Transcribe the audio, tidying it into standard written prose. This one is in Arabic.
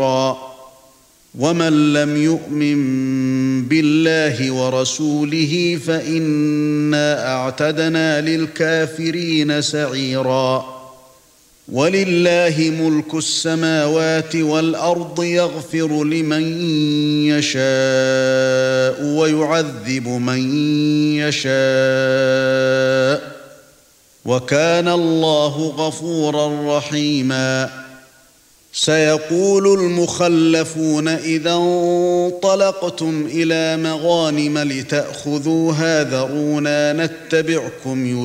ومن لم يؤمن بالله ورسوله فإنا أعتدنا للكافرين سعيرا. ولله ملك السماوات والأرض يغفر لمن يشاء ويعذب من يشاء وكان الله غفورا رحيما. سيقول المخلفون إذا انطلقتم إلى مغانم لتأخذوها ذرونا نتبعكم